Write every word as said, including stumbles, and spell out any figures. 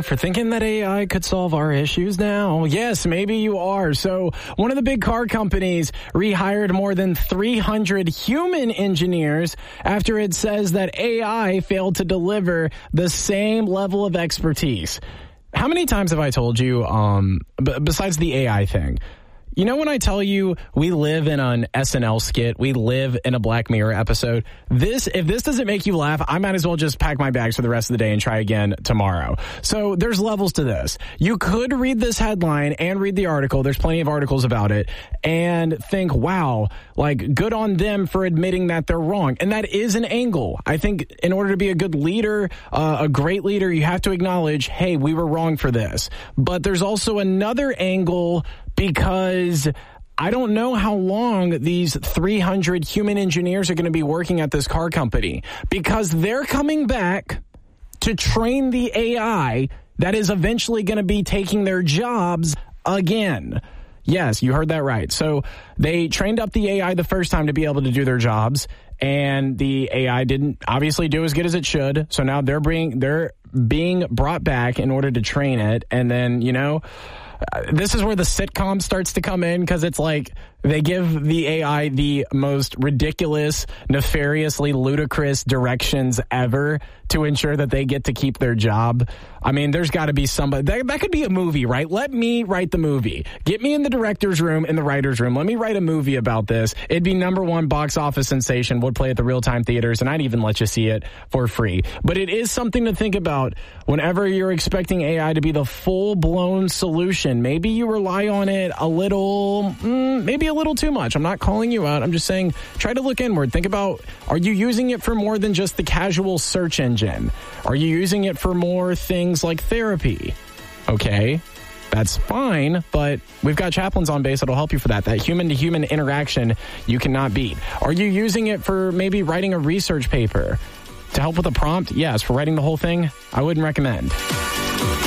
for thinking that A I could solve our issues now? Yes, maybe you are. So one of the big car companies rehired more than three hundred human engineers after it says that A I failed to deliver the same level of expertise. How many times have I told you, um, b- besides the A I thing? You know when I tell you we live in an S N L skit, we live in a Black Mirror episode? This, if this doesn't make you laugh, I might as well just pack my bags for the rest of the day and try again tomorrow. So there's levels to this. You could read this headline and read the article. There's plenty of articles about it and think, wow, like good on them for admitting that they're wrong. And that is an angle. I think in order to be a good leader, uh, a great leader, you have to acknowledge, hey, we were wrong for this. But there's also another angle because I don't know how long these three hundred human engineers are going to be working at this car company, because they're coming back to train the A I that is eventually going to be taking their jobs again. Yes, you heard that right. So they trained up the A I the first time to be able to do their jobs, and the A I didn't obviously do as good as it should. So now they're being, they're being brought back in order to train it. And then, you know, Uh, this is where the sitcom starts to come in, because it's like they give the A I the most ridiculous, nefariously ludicrous directions ever to ensure that they get to keep their job. I mean, there's got to be somebody. That, that could be a movie, right? Let me write the movie. Get me in the director's room, in the writer's room. Let me write a movie about this. It'd be number one box office sensation, would play at the real-time theaters, and I'd even let you see it for free. But it is something to think about whenever you're expecting A I to be the full-blown solution. Maybe you rely on it a little, mm, maybe a little too much. I'm not calling you out. I'm just saying, try to look inward. Think about, are you using it for more than just the casual search engine? Are you using it for more things like therapy? Okay, that's fine, but we've got chaplains on base that'll help you for that. That human-to-human interaction you cannot beat. Are you using it for maybe writing a research paper? To help with a prompt? Yes. For writing the whole thing? I wouldn't recommend.